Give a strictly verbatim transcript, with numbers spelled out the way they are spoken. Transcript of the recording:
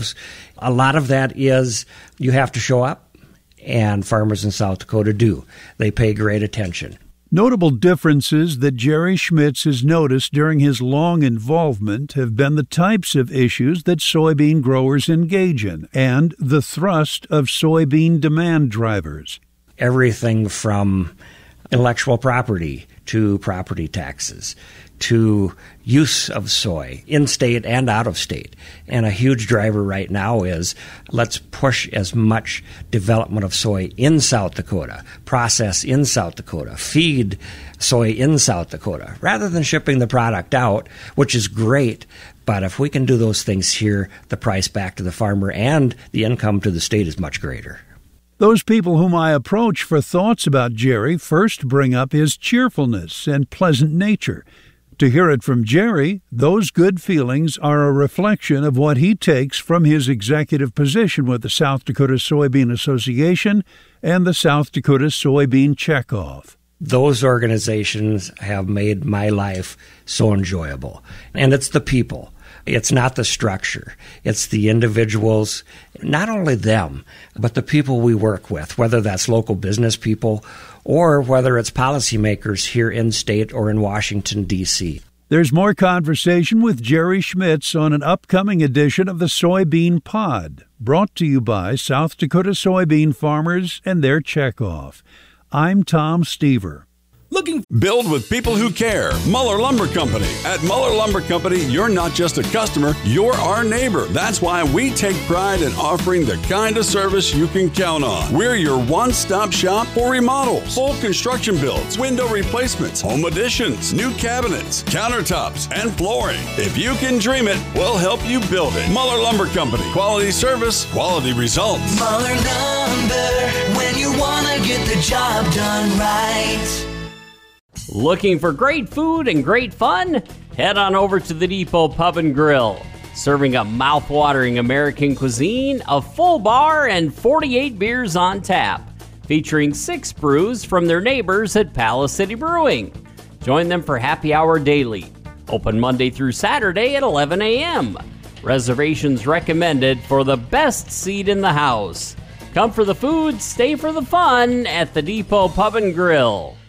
themselves. A lot of that is you have to show up, and farmers in South Dakota do. They pay great attention. Notable differences that Jerry Schmitz has noticed during his long involvement have been the types of issues that soybean growers engage in and the thrust of soybean demand drivers. Everything from intellectual property to property taxes to use of soy in-state and out-of-state. And a huge driver right now is let's push as much development of soy in South Dakota, process in South Dakota, feed soy in South Dakota, rather than shipping the product out, which is great. But if we can do those things here, the price back to the farmer and the income to the state is much greater. Those people whom I approach for thoughts about Jerry first bring up his cheerfulness and pleasant nature. To hear it from Jerry, those good feelings are a reflection of what he takes from his executive position with the South Dakota Soybean Association and the South Dakota Soybean Checkoff. Those organizations have made my life so enjoyable. And it's the people. It's not the structure. It's the individuals, not only them, but the people we work with, whether that's local business people or whether it's policymakers here in state or in Washington, D C There's more conversation with Jerry Schmitz on an upcoming edition of the Soybean Pod, brought to you by South Dakota soybean farmers and their checkoff. I'm Tom Stever. Looking build with people who care. Muller Lumber Company. At Muller Lumber Company, you're not just a customer, you're our neighbor. That's why we take pride in offering the kind of service you can count on. We're your one-stop shop for remodels, full construction builds, window replacements, home additions, new cabinets, countertops, and flooring. If you can dream it, we'll help you build it. Muller Lumber Company. Quality service, quality results. Muller Lumber, when you want to get the job done right. Looking for great food and great fun? Head on over to the Depot Pub and Grill. Serving a mouth-watering American cuisine, a full bar, and forty-eight beers on tap. Featuring six brews from their neighbors at Palace City Brewing. Join them for happy hour daily. Open Monday through Saturday at eleven a.m. Reservations recommended for the best seat in the house. Come for the food, stay for the fun at the Depot Pub and Grill.